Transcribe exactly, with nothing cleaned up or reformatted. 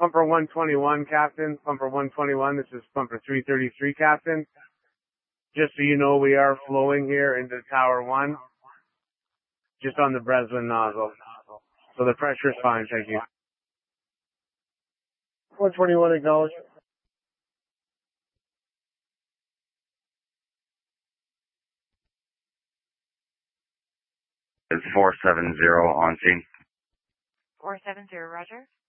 Pumper one twenty-one, Captain. Pumper one twenty-one, this is Pumper three thirty-three, Captain. Just so you know, we are flowing here into Tower one, just on the Breslin nozzle. So the pressure is fine, thank you. one twenty-one, acknowledge. It's four seven zero on scene. four seven zero, roger.